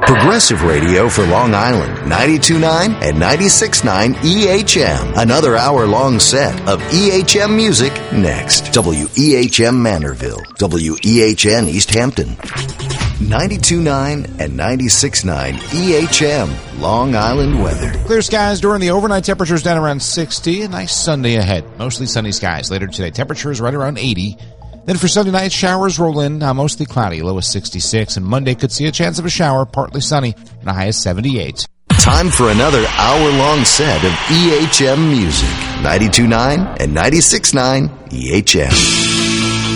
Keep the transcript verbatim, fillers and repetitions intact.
Progressive radio for Long Island, ninety-two point nine and ninety-six point nine E H M. Another hour-long set of E H M music next. W E H M Manorville, W E H N East Hampton. ninety-two point nine and ninety-six point nine E H M, Long Island weather. Clear skies during the overnight. Temperatures down around sixty. A nice Sunday ahead. Mostly sunny skies. Later today, temperatures right around eighty. Then for Sunday night, showers roll in, uh, mostly cloudy, low is sixty-six. And Monday could see a chance of a shower, partly sunny, and a high of seventy-eight. Time for another hour-long set of E H M music. ninety-two point nine and ninety-six point nine E H M.